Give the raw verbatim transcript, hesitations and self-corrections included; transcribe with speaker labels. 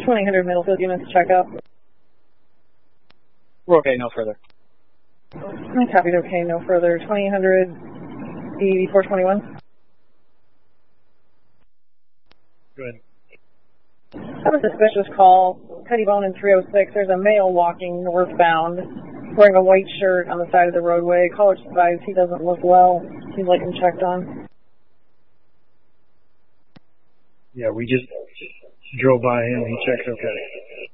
Speaker 1: twenty hundred Middlefield units check up.
Speaker 2: We're okay, no further.
Speaker 1: I copied okay, no further. twenty hundred, eighty-four twenty-one.
Speaker 2: Good.
Speaker 1: I have a suspicious call. Pettibone in three oh six. There's a male walking northbound, wearing a white shirt on the side of the roadway. Caller advised he doesn't look well. He'd like him checked on.
Speaker 2: Yeah, we just drove by him. He checks okay.